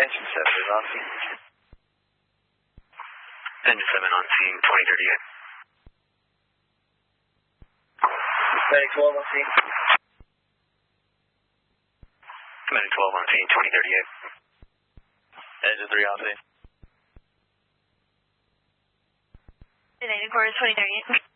Engine 7 is on scene. Engine 7 on scene, 2038. Medic 12 on scene. Medic 12 on scene, 2038. Engine 3 on scene. 94 is 2038.